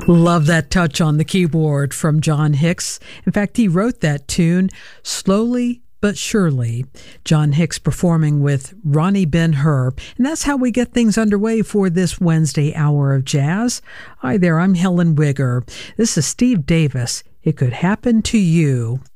Love that touch on the keyboard from John Hicks. In fact, he wrote that tune slowly but surely. John Hicks performing with Ronnie Ben-Hur. And that's how we get things underway for this Wednesday hour of jazz. Hi there, I'm Helen Wigger. This is Steve Davis. It Could Happen to You.